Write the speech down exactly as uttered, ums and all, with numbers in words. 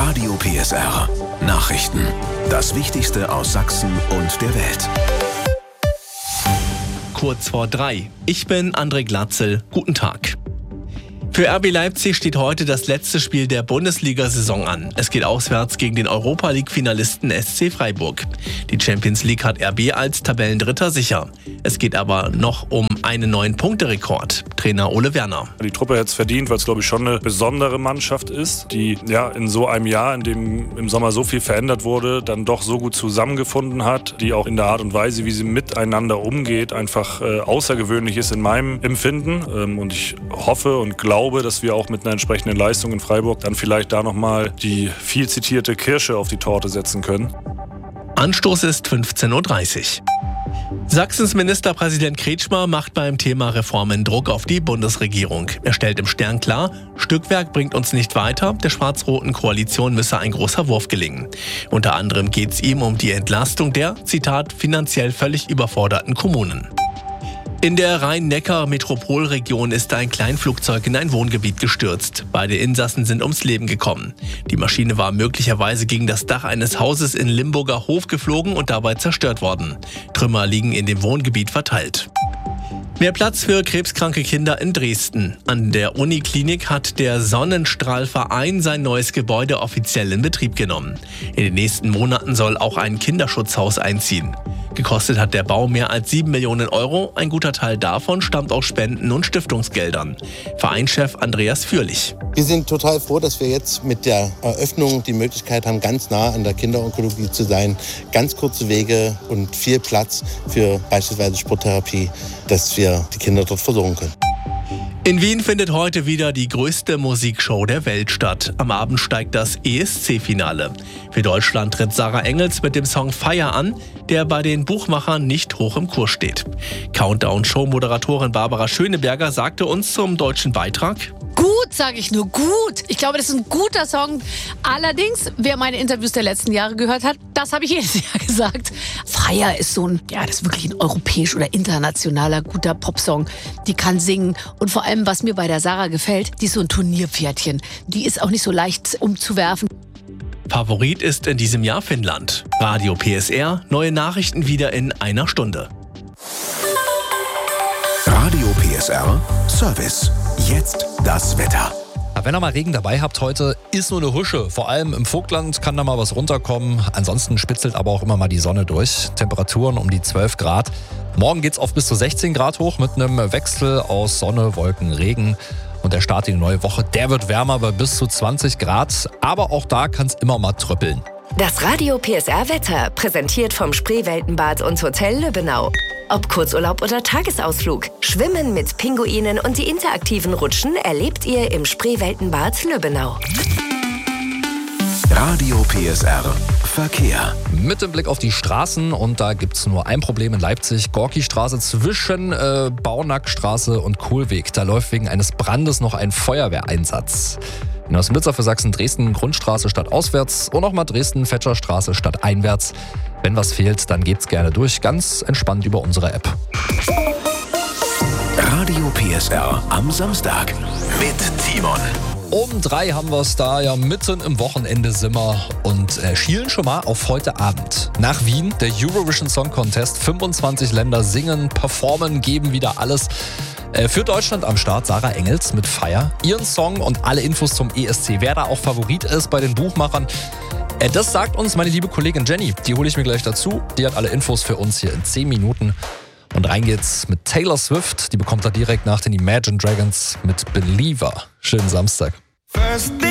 Radio P S R. Nachrichten. Das Wichtigste aus Sachsen und der Welt. Kurz vor drei. Ich bin André Glatzel. Guten Tag. Für R B Leipzig steht heute das letzte Spiel der Bundesliga-Saison an. Es geht auswärts gegen den Europa-League-Finalisten S C Freiburg. Die Champions League hat R B als Tabellendritter sicher. Es geht aber noch um einen neuen Punkterekord. Trainer Ole Werner. Die Truppe hätte es verdient, weil es, glaube ich, schon eine besondere Mannschaft ist, die ja in so einem Jahr, in dem im Sommer so viel verändert wurde, dann doch so gut zusammengefunden hat, die auch in der Art und Weise, wie sie miteinander umgeht, einfach äh, außergewöhnlich ist in meinem Empfinden. Ähm, und ich hoffe und glaube, dass wir auch mit einer entsprechenden Leistung in Freiburg dann vielleicht da nochmal die viel zitierte Kirsche auf die Torte setzen können. Anstoß ist fünfzehn Uhr dreißig. Sachsens Ministerpräsident Kretschmer macht beim Thema Reformen Druck auf die Bundesregierung. Er stellt im Stern klar, Stückwerk bringt uns nicht weiter, der schwarz-roten Koalition müsse ein großer Wurf gelingen. Unter anderem geht es ihm um die Entlastung der, Zitat, finanziell völlig überforderten Kommunen. In der Rhein-Neckar-Metropolregion ist ein Kleinflugzeug in ein Wohngebiet gestürzt. Beide Insassen sind ums Leben gekommen. Die Maschine war möglicherweise gegen das Dach eines Hauses in Limburger Hof geflogen und dabei zerstört worden. Trümmer liegen in dem Wohngebiet verteilt. Mehr Platz für krebskranke Kinder in Dresden. An der Uniklinik hat der Sonnenstrahlverein sein neues Gebäude offiziell in Betrieb genommen. In den nächsten Monaten soll auch ein Kinderschutzhaus einziehen. Gekostet hat der Bau mehr als sieben Millionen Euro. Ein guter Teil davon stammt aus Spenden und Stiftungsgeldern. Vereinschef Andreas Fürlich. Wir sind total froh, dass wir jetzt mit der Eröffnung die Möglichkeit haben, ganz nah an der Kinderonkologie zu sein. Ganz kurze Wege und viel Platz für beispielsweise Sporttherapie, dass wir die Kinder dort versorgen können. In Wien findet heute wieder die größte Musikshow der Welt statt. Am Abend steigt das E S C-Finale. Für Deutschland tritt Sarah Engels mit dem Song Fire an, der bei den Buchmachern nicht hoch im Kurs steht. Countdown-Show-Moderatorin Barbara Schöneberger sagte uns zum deutschen Beitrag: Gut, sage ich nur, gut. Ich glaube, das ist ein guter Song. Allerdings, wer meine Interviews der letzten Jahre gehört hat, das habe ich jedes Jahr gesagt. Fire ist so ein, ja, das ist wirklich ein europäisch oder internationaler guter Popsong. Die kann singen und vor allem, was mir bei der Sarah gefällt, die ist so ein Turnierpferdchen. Die ist auch nicht so leicht umzuwerfen. Favorit ist in diesem Jahr Finnland. Radio P S R, neue Nachrichten wieder in einer Stunde. Radio P S R Service. Jetzt das Wetter. Wenn ihr mal Regen dabei habt heute, ist nur eine Husche. Vor allem im Vogtland kann da mal was runterkommen. Ansonsten spitzelt aber auch immer mal die Sonne durch. Temperaturen um die zwölf Grad. Morgen geht's auf bis zu sechzehn Grad hoch mit einem Wechsel aus Sonne, Wolken, Regen. Und der Start in die neue Woche, der wird wärmer bei bis zu zwanzig Grad. Aber auch da kann es immer mal tröppeln. Das Radio P S R Wetter, präsentiert vom Spreeweltenbad und Hotel Löbenau. Ob Kurzurlaub oder Tagesausflug, Schwimmen mit Pinguinen und die interaktiven Rutschen erlebt ihr im Spreeweltenbad Löbenau. Radio P S R Verkehr. Mit dem Blick auf die Straßen, und da gibt es nur ein Problem in Leipzig. Gorki-Straße zwischen äh, Baunackstraße und Kohlweg. Da läuft wegen eines Brandes noch ein Feuerwehreinsatz. In Neuss-Münster für Sachsen Dresden Grundstraße statt auswärts und nochmal Dresden Fetscherstraße statt einwärts. Wenn was fehlt, dann gebt's gerne durch, ganz entspannt über unsere App. Radio P S R am Samstag mit Timon. Um drei haben wir es da, ja, mitten im Wochenende sind wir und äh, schielen schon mal auf heute Abend. Nach Wien, der Eurovision Song Contest, fünfundzwanzig Länder singen, performen, geben wieder alles. Äh, für Deutschland am Start Sarah Engels mit Fire. Ihren Song und alle Infos zum E S C, wer da auch Favorit ist bei den Buchmachern. Äh, das sagt uns meine liebe Kollegin Jenny, die hole ich mir gleich dazu. Die hat alle Infos für uns hier in zehn Minuten. Und rein geht's mit Taylor Swift. Die bekommt er direkt nach den Imagine Dragons mit Believer. Schönen Samstag.